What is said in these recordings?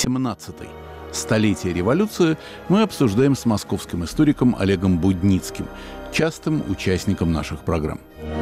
17-й. Столетие революции мы обсуждаем с московским историком Олегом Будницким, частым участником наших программ.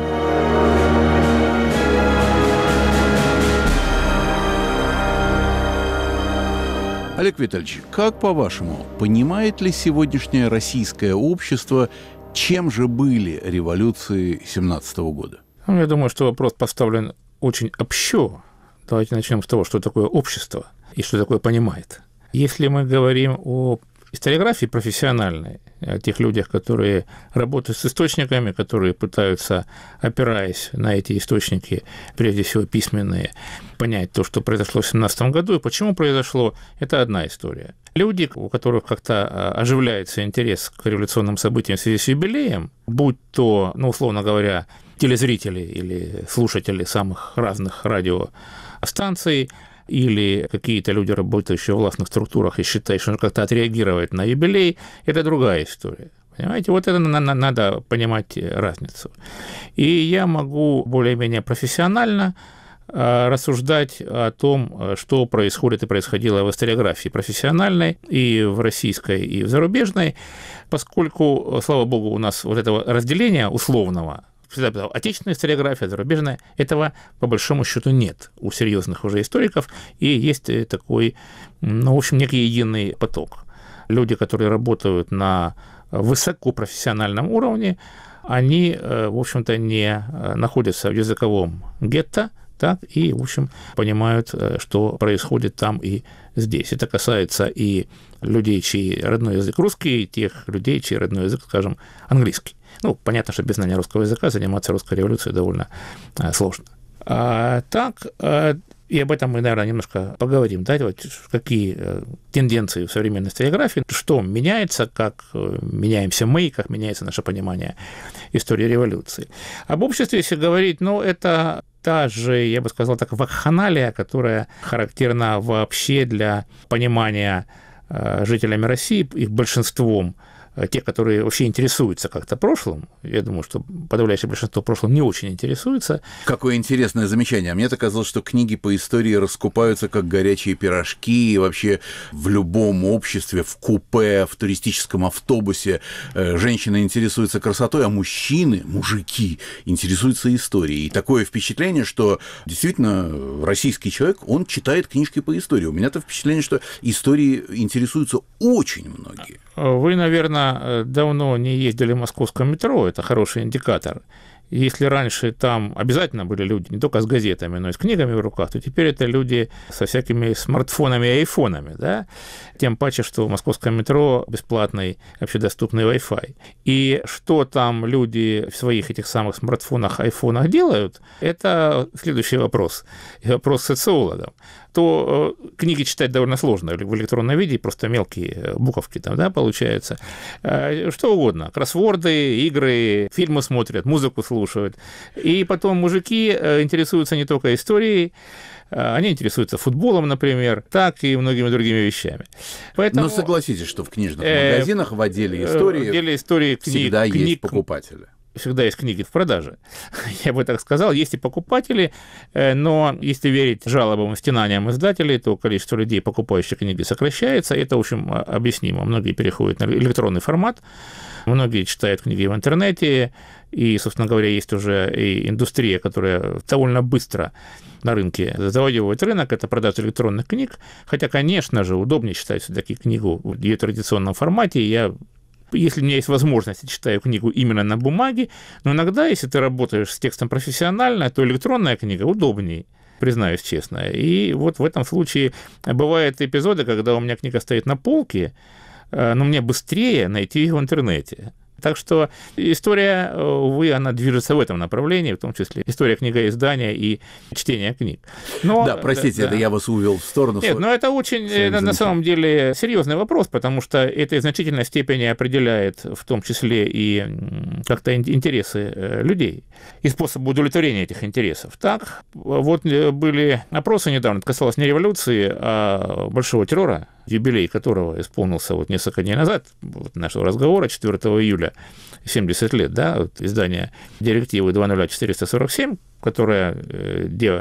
Олег Витальевич, как по-вашему, понимает ли сегодняшнее российское общество, чем же были революции 17-го года? Я думаю, что вопрос поставлен очень общо. Давайте начнем с того, что такое общество и что такое понимает. Если мы говорим о историографии профессиональной, о тех людях, которые работают с источниками, которые пытаются, опираясь на эти источники, прежде всего письменные, понять то, что произошло в 17 году и почему произошло, это одна история. Люди, у которых как-то оживляется интерес к революционным событиям в связи с юбилеем, будь то, условно говоря, телезрители или слушатели самых разных радиостанций, или какие-то люди, работающие в властных структурах, и считают, что как-то отреагировать на юбилей, это другая история. Понимаете, вот это надо понимать разницу. И я могу более-менее профессионально рассуждать о том, что происходит и происходило в историографии профессиональной, и в российской, и в зарубежной, поскольку, слава богу, у нас вот этого разделения условного, отечественная историография, зарубежная, этого по большому счету нет у серьезных уже историков, и есть такой, в общем, некий единый поток. Люди, которые работают на высокопрофессиональном уровне, они, в общем-то, не находятся в языковом гетто, так, и, в общем, понимают, что происходит там и здесь. Это касается и людей, чей родной язык русский, и тех людей, чей родной язык, скажем, английский. Понятно, что без знания русского языка заниматься русской революцией довольно сложно. И об этом мы, наверное, немножко поговорим, да, вот какие тенденции в современной историографии, что меняется, как меняемся мы, как меняется наше понимание истории революции. Об обществе, если говорить, это та же, я бы сказал так, вакханалия, которая характерна вообще для понимания жителями России, их большинством, те, которые вообще интересуются как-то прошлым, я думаю, что подавляющее большинство прошлым не очень интересуется. Какое интересное замечание. Мне так казалось, что книги по истории раскупаются как горячие пирожки, и вообще в любом обществе, в купе, в туристическом автобусе женщины интересуются красотой, а мужики интересуются историей. И такое впечатление, что действительно российский человек, он читает книжки по истории. У меня-то впечатление, что историей интересуются очень многие. Вы, наверное, давно не ездили в московском метро, это хороший индикатор. Если раньше там обязательно были люди не только с газетами, но и с книгами в руках, то теперь это люди со всякими смартфонами и айфонами, да? Тем паче, что в московском метро бесплатный, общедоступный Wi-Fi. И что там люди в своих этих самых смартфонах, айфонах делают, это следующий вопрос. И вопрос социологам. То книги читать довольно сложно в электронном виде, просто мелкие буковки там, да, получаются. Что угодно. Кроссворды, игры, фильмы смотрят, музыку слушают. И потом мужики интересуются не только историей, они интересуются футболом, например, так и многими другими вещами. Поэтому, но согласитесь, что в книжных магазинах в отделе истории всегда есть покупатели. Всегда есть книги в продаже, я бы так сказал, есть и покупатели, но если верить жалобам и стенаниям издателей, то количество людей, покупающих книги, сокращается, это, в общем, объяснимо. Многие переходят на электронный формат, многие читают книги в интернете, и, собственно говоря, есть уже и индустрия, которая довольно быстро на рынке завоевывает рынок, это продажа электронных книг, хотя, конечно же, удобнее читать все-таки книгу в ее традиционном формате. Если у меня есть возможность, я читаю книгу именно на бумаге, но иногда, если ты работаешь с текстом профессионально, то электронная книга удобнее, признаюсь честно. И вот в этом случае бывают эпизоды, когда у меня книга стоит на полке, но мне быстрее найти ее в интернете. Так что история, увы, она движется в этом направлении, в том числе история книгоиздания и чтения книг. Но, да, простите, это я вас увел в сторону. Нет, но это очень, на самом деле, серьезный вопрос, потому что это в значительной степени определяет в том числе и как-то интересы людей и способ удовлетворения этих интересов. Так, вот были опросы недавно, это касалось не революции, а большого террора, юбилей которого исполнился вот несколько дней назад, нашего разговора, 4 июля, 70 лет, да, вот издание директивы 20447, которая